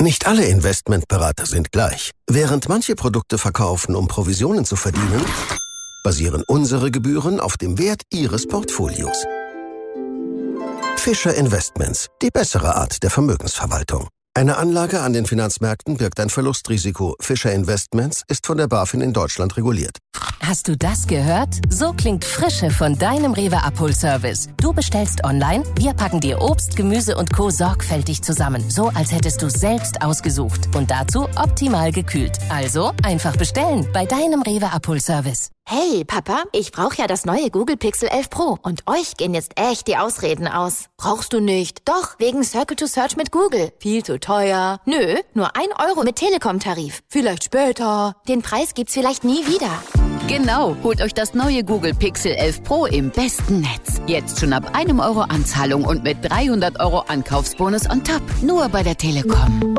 Nicht alle Investmentberater sind gleich. Während manche Produkte verkaufen, um Provisionen zu verdienen, basieren unsere Gebühren auf dem Wert Ihres Portfolios. Fischer Investments, die bessere Art der Vermögensverwaltung. Eine Anlage an den Finanzmärkten birgt ein Verlustrisiko. Fischer Investments ist von der BaFin in Deutschland reguliert. Hast du das gehört? So klingt Frische von deinem Rewe-Abholservice. Du bestellst online, wir packen dir Obst, Gemüse und Co. sorgfältig zusammen. So, als hättest du selbst ausgesucht. Und dazu optimal gekühlt. Also einfach bestellen bei deinem Rewe-Abholservice. Hey, Papa, ich brauche ja das neue Google Pixel 11 Pro. Und euch gehen jetzt echt die Ausreden aus. Brauchst du nicht? Doch, wegen Circle to Search mit Google. Viel zu teuer. Nö, nur 1 Euro mit Telekom-Tarif. Vielleicht später. Den Preis gibt's vielleicht nie wieder. Genau, holt euch das neue Google Pixel 11 Pro im besten Netz. Jetzt schon ab 1 Euro Anzahlung und mit 300 Euro Ankaufsbonus on top. Nur bei der Telekom.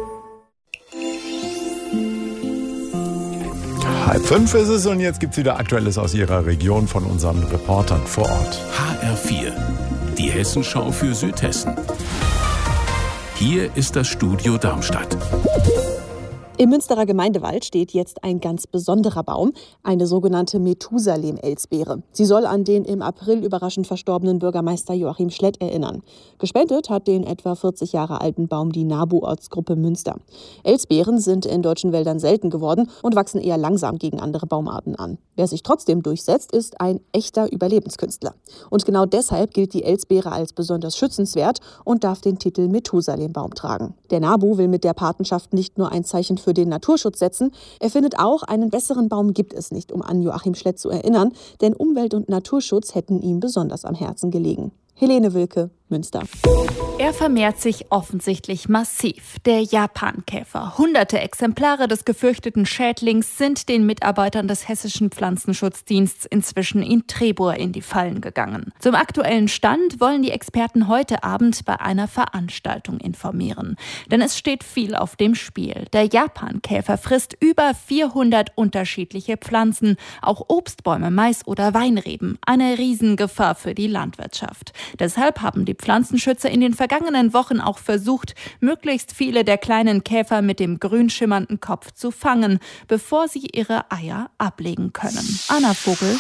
4:30 ist es und jetzt gibt es wieder Aktuelles aus Ihrer Region von unseren Reportern vor Ort. HR4, die Hessenschau für Südhessen. Hier ist das Studio Darmstadt. Im Münsterer Gemeindewald steht jetzt ein ganz besonderer Baum, eine sogenannte Methusalem-Elsbeere. Sie soll an den im April überraschend verstorbenen Bürgermeister Joachim Schlett erinnern. Gespendet hat den etwa 40 Jahre alten Baum die NABU-Ortsgruppe Münster. Elsbeeren sind in deutschen Wäldern selten geworden und wachsen eher langsam gegen andere Baumarten an. Wer sich trotzdem durchsetzt, ist ein echter Überlebenskünstler. Und genau deshalb gilt die Elsbeere als besonders schützenswert und darf den Titel Methusalem-Baum tragen. Der NABU will mit der Patenschaft nicht nur ein Zeichen für den Naturschutz setzen. Er findet auch, einen besseren Baum gibt es nicht, um an Joachim Schlett zu erinnern, denn Umwelt- und Naturschutz hätten ihm besonders am Herzen gelegen. Helene Wilke, Münster. Er vermehrt sich offensichtlich massiv. Der Japankäfer. Hunderte Exemplare des gefürchteten Schädlings sind den Mitarbeitern des Hessischen Pflanzenschutzdienstes inzwischen in Trebur in die Fallen gegangen. Zum aktuellen Stand wollen die Experten heute Abend bei einer Veranstaltung informieren. Denn es steht viel auf dem Spiel. Der Japankäfer frisst über 400 unterschiedliche Pflanzen, auch Obstbäume, Mais oder Weinreben. Eine Riesengefahr für die Landwirtschaft. Deshalb haben die Pflanzenschützer in den vergangenen Wochen auch versucht, möglichst viele der kleinen Käfer mit dem grün schimmernden Kopf zu fangen, bevor sie ihre Eier ablegen können. Anna Vogel.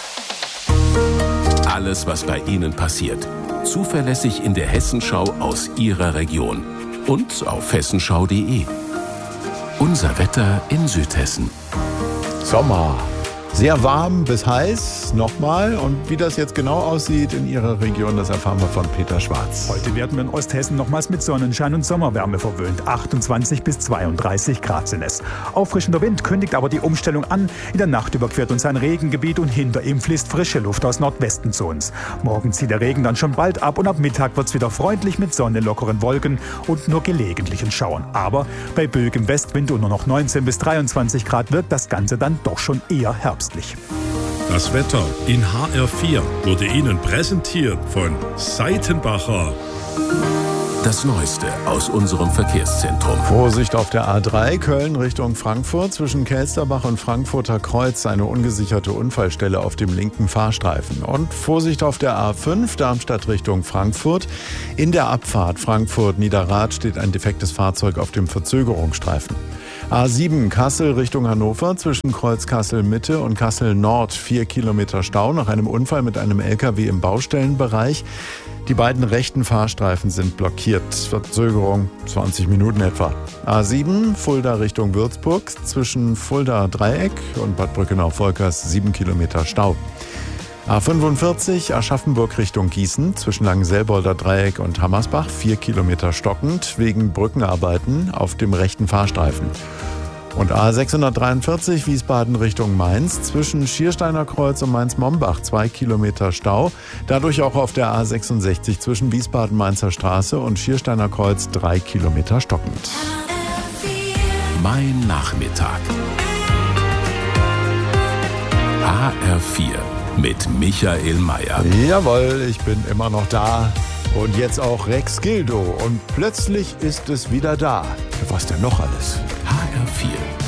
Alles, was bei Ihnen passiert. Zuverlässig in der Hessenschau aus Ihrer Region. Und auf hessenschau.de. Unser Wetter in Südhessen. Sommer. Sehr warm bis heiß, nochmal. Und wie das jetzt genau aussieht in Ihrer Region, das erfahren wir von Peter Schwarz. Heute werden wir in Osthessen nochmals mit Sonnenschein und Sommerwärme verwöhnt. 28 bis 32 Grad sind es. Auffrischender Wind kündigt aber die Umstellung an. In der Nacht überquert uns ein Regengebiet und hinter ihm fließt frische Luft aus Nordwesten zu uns. Morgen zieht der Regen dann schon bald ab und ab Mittag wird es wieder freundlich mit Sonne, lockeren Wolken und nur gelegentlichen Schauern. Aber bei böigem Westwind und nur noch 19 bis 23 Grad wirkt das Ganze dann doch schon eher herbstlich. Das Wetter in HR4 wurde Ihnen präsentiert von Seitenbacher. Das Neueste aus unserem Verkehrszentrum. Vorsicht auf der A3 Köln Richtung Frankfurt. Zwischen Kelsterbach und Frankfurter Kreuz eine ungesicherte Unfallstelle auf dem linken Fahrstreifen. Und Vorsicht auf der A5 Darmstadt Richtung Frankfurt. In der Abfahrt Frankfurt-Niederrad steht ein defektes Fahrzeug auf dem Verzögerungsstreifen. A7 Kassel Richtung Hannover, zwischen Kreuz Kassel-Mitte und Kassel-Nord 4 Kilometer Stau nach einem Unfall mit einem LKW im Baustellenbereich. Die beiden rechten Fahrstreifen sind blockiert. Verzögerung 20 Minuten etwa. A7 Fulda Richtung Würzburg, zwischen Fulda Dreieck und Bad Brückenau-Volkers 7 Kilometer Stau. A45 Aschaffenburg Richtung Gießen, zwischen Langenselbolder Dreieck und Hammersbach 4 Kilometer stockend wegen Brückenarbeiten auf dem rechten Fahrstreifen. Und A643 Wiesbaden Richtung Mainz, zwischen Schiersteiner Kreuz und Mainz-Mombach 2 Kilometer Stau. Dadurch auch auf der A66 zwischen Wiesbaden-Mainzer Straße und Schiersteiner Kreuz 3 Kilometer stockend. Mein Nachmittag. HR4 mit Michael Mayer. Jawohl, ich bin immer noch da. Und jetzt auch Rex Gildo. Und plötzlich ist es wieder da. Was denn noch alles? HR4.